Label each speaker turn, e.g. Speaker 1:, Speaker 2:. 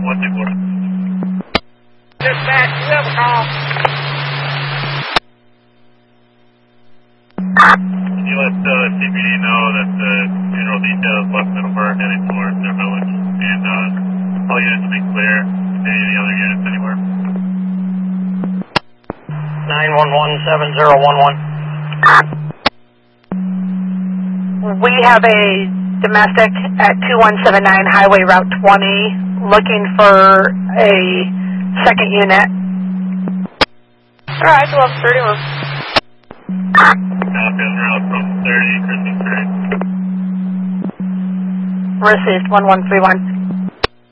Speaker 1: Dispatch, you have a call.
Speaker 2: Can you let CPD know that the funeral detail is left Middleburg heading towards their village? And all units will be clear. Any of the other units anywhere?
Speaker 1: 911-7011. We have a domestic at 2179 Highway Route 20 looking for a second unit. Alright, 1231.
Speaker 2: Copy, route from 30, Christmas Street.
Speaker 1: Received, 1131.